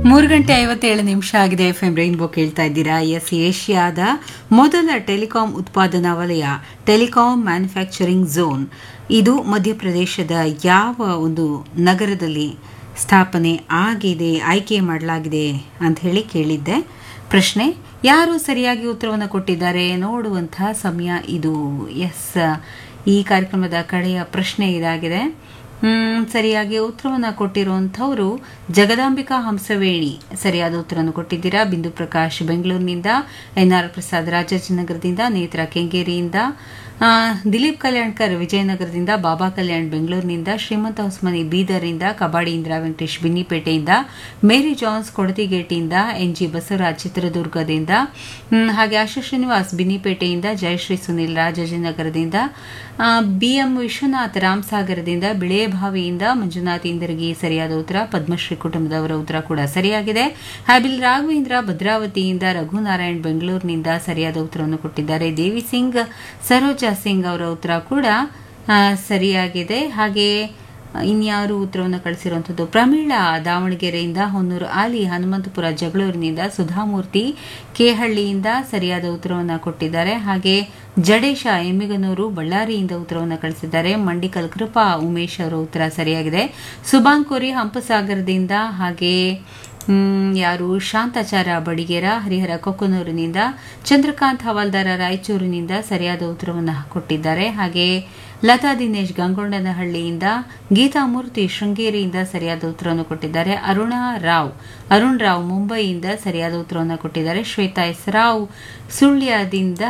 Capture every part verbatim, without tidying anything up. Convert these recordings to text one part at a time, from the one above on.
ಮೂರು ಗಂಟೆ ಐವತ್ತೇಳು ನಿಮಿಷ ಆಗಿದೆ. ಎಫ್ ಎಂ ರೈನ್ಬೋ ಕೇಳ್ತಾ ಇದ್ದೀರಾ. ಎಸ್, ಏಷ್ಯಾದ ಮೊದಲ ಟೆಲಿಕಾಂ ಉತ್ಪಾದನಾ ವಲಯ ಟೆಲಿಕಾಂ ಮ್ಯಾನುಫ್ಯಾಕ್ಚರಿಂಗ್ ಝೋನ್ ಇದು ಮಧ್ಯಪ್ರದೇಶದ ಯಾವ ಒಂದು ನಗರದಲ್ಲಿ ಸ್ಥಾಪನೆ ಆಗಿದೆ, ಆಯ್ಕೆ ಮಾಡಲಾಗಿದೆ ಅಂತ ಹೇಳಿ ಕೇಳಿದ್ದೆ. ಪ್ರಶ್ನೆ ಯಾರು ಸರಿಯಾಗಿ ಉತ್ತರವನ್ನು ಕೊಟ್ಟಿದ್ದಾರೆ ನೋಡುವಂತಹ ಸಮಯ ಇದು. ಎಸ್, ಈ ಕಾರ್ಯಕ್ರಮದ ಕಡೆಯ ಪ್ರಶ್ನೆ ಇದಾಗಿದೆ. ಹ್ಮ್ ಸರಿಯಾಗಿ ಉತ್ತರವನ್ನು ಕೊಟ್ಟಿರುವಂಥವರು ಜಗದಾಂಬಿಕಾ ಹಂಸವೇಣಿ ಸರಿಯಾದ ಉತ್ತರವನ್ನು ಕೊಟ್ಟಿದ್ದೀರಾ. ಬಿಂದು ಪ್ರಕಾಶ್ ಬೆಂಗಳೂರಿನಿಂದ, ಎನ್ ಆರ್ ಪ್ರಸಾದ್ ರಾಜಾಜಿನಗರದಿಂದ, ನೇತ್ರ ಕೆಂಗೇರಿಯಿಂದ, ದಿಲೀಪ್ ಕಲ್ಯಾಣ್ಕರ್ ವಿಜಯನಗರದಿಂದ, ಬಾಬಾ ಕಲ್ಯಾಣ್ ಬೆಂಗಳೂರಿನಿಂದ, ಶ್ರೀಮಂತ ಹೊಸ್ಮನಿ ಬೀದರ್ನಿಂದ, ಕಬಾಡಿ ಇಂದಿರಾ ವೆಂಕಟೇಶ್ ಬಿನ್ನಿಪೇಟೆಯಿಂದ, ಮೇರಿ ಜಾನ್ಸ್ ಕೊಡತಿಗೇಟಿಯಿಂದ, ಎನ್ ಜಿ ಬಸವರಾಜ್ ಚಿತ್ರದುರ್ಗದಿಂದ, ಹಾಗೆ ಆಶಾ ಶ್ರೀನಿವಾಸ್ ಬಿನ್ನಿಪೇಟೆಯಿಂದ, ಜಯಶ್ರೀ ಸುನಿಲ್ ರಾಜಾಜಿನಗರದಿಂದ, ಬಿಎಂ ವಿಶ್ವನಾಥ್ ರಾಮಸಾಗರದಿಂದ, ಬಿಳೆಯಭಾವಿಯಿಂದ, ಮಂಜುನಾಥ್ ಇಂದರ್ಗಿ ಸರಿಯಾದ ಉತ್ತರ. ಪದ್ಮಶ್ರೀ ಕುಟುಂಬದವರ ಉತ್ತರ ಕೂಡ ಸರಿಯಾಗಿದೆ. ಹ್ಯಾಬಿಲ್ ರಾಘವೇಂದ್ರ ಭದ್ರಾವತಿಯಿಂದ, ರಘುನಾರಾಯಣ್ ಬೆಂಗಳೂರಿನಿಂದ ಸರಿಯಾದ ಉತ್ತರವನ್ನು ಕೊಟ್ಟಿದ್ದಾರೆ. ದೇವಿ ಸಿಂಗ್, ಸರೋಜಾ ಸಿಂಗ್ ಅವರ ಉತ್ತರ ಕೂಡ ಸರಿಯಾಗಿದೆ. ಹಾಗೆ ಇನ್ಯಾರು ಉತ್ತರವನ್ನು ಕಳಿಸಿರುವಂಥದ್ದು ಪ್ರಮೀಳಾ ದಾವಣಗೆರೆಯಿಂದ, ಹೊನ್ನೂರು ಆಲಿ ಹನುಮಂತಪುರ ಜಗಳೂರಿನಿಂದ, ಸುಧಾಮೂರ್ತಿ ಕೇಹಳ್ಳಿಯಿಂದ ಸರಿಯಾದ ಉತ್ತರವನ್ನು ಕೊಟ್ಟಿದ್ದಾರೆ. ಹಾಗೆ ಜಡೇಶ ಎಮ್ಮಿಗನೂರು ಬಳ್ಳಾರಿಯಿಂದ ಉತ್ತರವನ್ನು ಕಳಿಸಿದ್ದಾರೆ. ಮಂಡಿಕಲ್ ಕೃಪಾ ಉಮೇಶ್ ಅವರ ಉತ್ತರ ಸರಿಯಾಗಿದೆ. ಸುಬಾಂಕೋರಿ ಹಂಪಸಾಗರದಿಂದ, ಹಾಗೆ ಯಾರು ಶಾಂತಾಚಾರ ಬಡಿಗೇರ ಹರಿಹರ ಕೊಕ್ಕನೂರಿನಿಂದ, ಚಂದ್ರಕಾಂತ್ ಹವಾಲ್ದಾರ ರಾಯಚೂರಿನಿಂದ ಸರಿಯಾದ ಉತ್ತರವನ್ನು ಕೊಟ್ಟಿದ್ದಾರೆ. ಹಾಗೆ ಲತಾ ದಿನೇಶ್ ಗಂಗೊಂಡನಹಳ್ಳಿಯಿಂದ, ಗೀತಾಮೂರ್ತಿ ಶೃಂಗೇರಿಯಿಂದ ಸರಿಯಾದ ಉತ್ತರವನ್ನು ಕೊಟ್ಟಿದ್ದಾರೆ. ಅರುಣಾ ರಾವ್ ಅರುಣ್ ರಾವ್ ಮುಂಬೈಯಿಂದ ಸರಿಯಾದ ಉತ್ತರವನ್ನು ಕೊಟ್ಟಿದ್ದಾರೆ. ಶ್ವೇತಾ ಎಸ್ ರಾವ್ ಸುಳ್ಯದಿಂದ,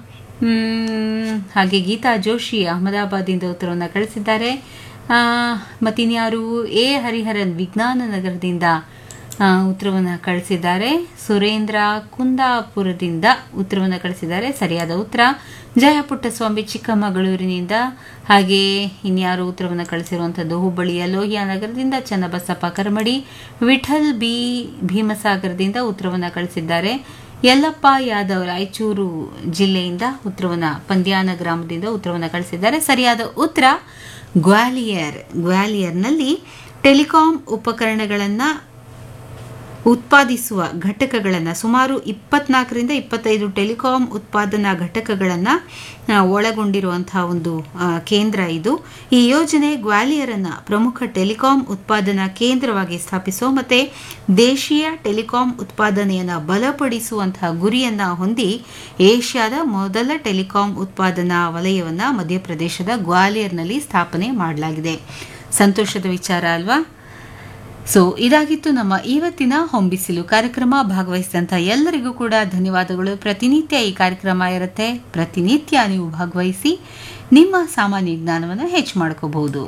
ಹಾಗೆ ಗೀತಾ ಜೋಶಿ ಅಹಮದಾಬಾದಿಂದ ಉತ್ತರವನ್ನು ಕಳಿಸಿದ್ದಾರೆ. ಮತ್ತಿನ್ಯಾರು ಎ ಹರಿಹರನ್ ವಿಜ್ಞಾನ ನಗರದಿಂದ ಉತ್ತರವನ್ನು ಕಳಿಸಿದ್ದಾರೆ. ಸುರೇಂದ್ರ ಕುಂದಾಪುರದಿಂದ ಉತ್ತರವನ್ನು ಕಳಿಸಿದ್ದಾರೆ. ಸರಿಯಾದ ಉತ್ತರ ಜಯ ಪುಟ್ಟಸ್ವಾಮಿ ಚಿಕ್ಕಮಗಳೂರಿನಿಂದ. ಹಾಗೆ ಇನ್ಯಾರು ಉತ್ತರವನ್ನು ಕಳಿಸಿರುವಂಥದ್ದು ಹುಬ್ಬಳ್ಳಿಯ ಲೋಹಿಯಾ ನಗರದಿಂದ ಚನ್ನಬಸಪ್ಪ ಕರ್ಮಡಿ, ವಿಠಲ್ ಬಿ ಭೀಮಸಾಗರದಿಂದ ಉತ್ತರವನ್ನು ಕಳಿಸಿದ್ದಾರೆ. ಯಲ್ಲಪ್ಪ ಯಾದವ್ ರಾಯಚೂರು ಜಿಲ್ಲೆಯಿಂದ ಉತ್ತರವನ್ನು, ಪಂದ್ಯಾನ ಗ್ರಾಮದಿಂದ ಉತ್ತರವನ್ನು ಕಳಿಸಿದ್ದಾರೆ. ಸರಿಯಾದ ಉತ್ತರ ಗ್ವಾಲಿಯರ್. ಗ್ವಾಲಿಯರ್ನಲ್ಲಿ ಟೆಲಿಕಾಂ ಉಪಕರಣಗಳನ್ನು ಉತ್ಪಾದಿಸುವ ಘಟಕಗಳನ್ನು, ಸುಮಾರು ಇಪ್ಪತ್ನಾಲ್ಕರಿಂದ ಇಪ್ಪತ್ತೈದು ಟೆಲಿಕಾಂ ಉತ್ಪಾದನಾ ಘಟಕಗಳನ್ನು ಒಳಗೊಂಡಿರುವಂತಹ ಒಂದು ಕೇಂದ್ರ ಇದು. ಈ ಯೋಜನೆ ಗ್ವಾಲಿಯರನ್ನು ಪ್ರಮುಖ ಟೆಲಿಕಾಂ ಉತ್ಪಾದನಾ ಕೇಂದ್ರವಾಗಿ ಸ್ಥಾಪಿಸುವ ಮತ್ತು ದೇಶೀಯ ಟೆಲಿಕಾಂ ಉತ್ಪಾದನೆಯನ್ನು ಬಲಪಡಿಸುವಂತಹ ಗುರಿಯನ್ನು ಹೊಂದಿ ಏಷ್ಯಾದ ಮೊದಲ ಟೆಲಿಕಾಂ ಉತ್ಪಾದನಾ ವಲಯವನ್ನು ಮಧ್ಯಪ್ರದೇಶದ ಗ್ವಾಲಿಯರ್ನಲ್ಲಿ ಸ್ಥಾಪನೆ ಮಾಡಲಾಗಿದೆ. ಸಂತೋಷದ ವಿಚಾರ ಅಲ್ವಾ? ಸೊ ಇದಾಗಿತ್ತು ನಮ್ಮ ಇವತ್ತಿನ ಹೊಂಬಿಸಿಲು ಕಾರ್ಯಕ್ರಮ. ಭಾಗವಹಿಸಿದಂಥ ಎಲ್ಲರಿಗೂ ಕೂಡ ಧನ್ಯವಾದಗಳು. ಪ್ರತಿನಿತ್ಯ ಈ ಕಾರ್ಯಕ್ರಮ ಇರುತ್ತೆ. ಪ್ರತಿನಿತ್ಯ ನೀವು ಭಾಗವಹಿಸಿ ನಿಮ್ಮ ಸಾಮಾನ್ಯ ಜ್ಞಾನವನ್ನು ಹೆಚ್ಚು ಮಾಡ್ಕೋಬಹುದು.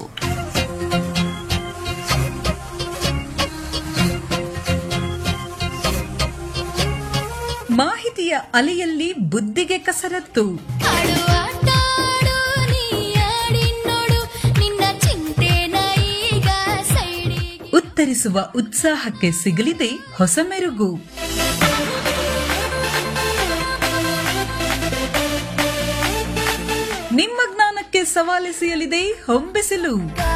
ಮಾಹಿತಿಯ ಅಲೆಯಲ್ಲಿ ಬುದ್ಧಿಗೆ ಕಸರತ್ತು, ಉತ್ತರಿಸುವ ಉತ್ಸಾಹಕ್ಕೆ ಸಿಗಲಿದೆ ಹೊಸ ಮೆರುಗು. ನಿಮ್ಮ ಜ್ಞಾನಕ್ಕೆ ಸವಾಲೆಸೆಯಲಿದೆ ಹೊಂಬಿಸಿಲು.